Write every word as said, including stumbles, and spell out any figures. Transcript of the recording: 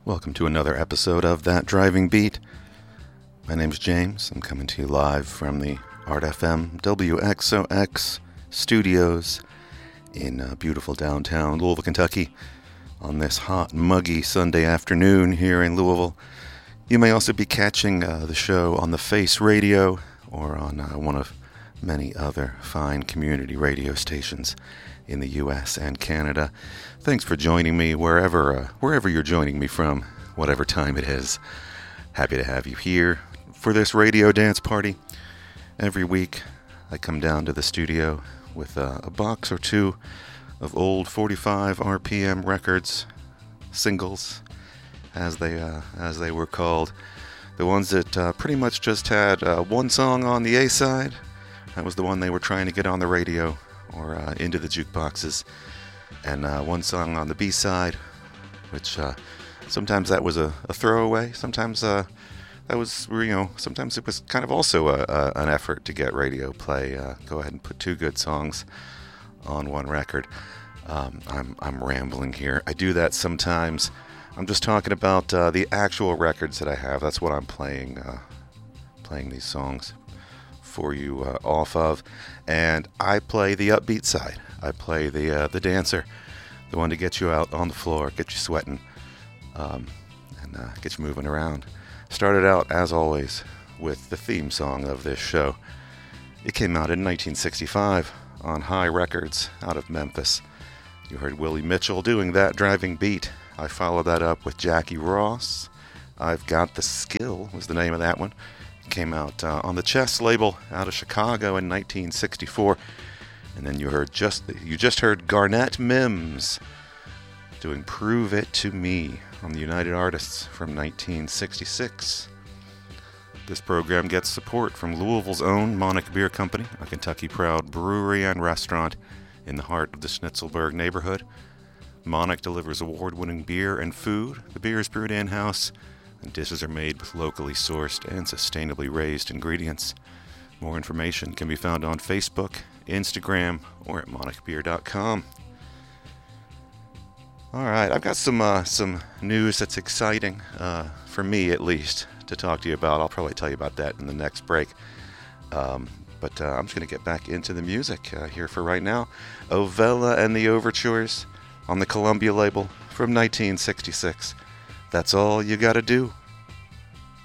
Welcome to another episode of That Driving Beat. My name's James. I'm coming to you live from the Art F M W X O X studios in uh, beautiful downtown Louisville, Kentucky on this hot, muggy Sunday afternoon here in Louisville. You may also be catching uh, the show on the Face Radio or on uh, one of many other fine community radio stations in the U S and Canada. Thanks for joining me wherever uh, wherever you're joining me from, whatever time it is. Happy to have you here for this radio dance party. Every week I come down to the studio with uh, a box or two of old forty-five R P M records, singles, as they uh, as they were called. The ones that uh, pretty much just had uh, one song on the A side. That was the one they were trying to get on the radio or uh, into the jukeboxes, and uh, one song on the B side, which uh, sometimes that was a, a throwaway. Sometimes uh, that was, you know, sometimes it was kind of also a, a, an effort to get radio play. Uh, go ahead and put two good songs on one record. Um, I'm I'm rambling here. I do that sometimes. I'm just talking about uh, the actual records that I have. That's what I'm playing, uh, playing these songs for you uh, off of, and I play the upbeat side. I play the uh, the dancer, the one to get you out on the floor, get you sweating, um, and uh, get you moving around. Started out, as always, with the theme song of this show. It came out in nineteen sixty-five on High Records out of Memphis. You heard Willie Mitchell doing That Driving Beat. I followed that up with Jackie Ross. I've Got the Skill was the name of that one. Came out uh, on the Chess label out of Chicago in nineteen sixty-four, and then you heard just you just heard Garnett Mims doing "Prove It to Me" on the United Artists from nineteen sixty-six. This program gets support from Louisville's own Monarch Beer Company, a Kentucky-proud brewery and restaurant in the heart of the Schnitzelburg neighborhood. Monarch delivers award-winning beer and food. The beer is brewed in-house, and dishes are made with locally sourced and sustainably raised ingredients. More information can be found on Facebook, Instagram, or at monarch beer dot com. All right, I've got some uh, some news that's exciting, uh, for me at least, to talk to you about. I'll probably tell you about that in the next break. Um, but uh, I'm just going to get back into the music uh, here for right now. Ovella and the Overtures on the Columbia label from nineteen sixty-six. That's all you gotta do.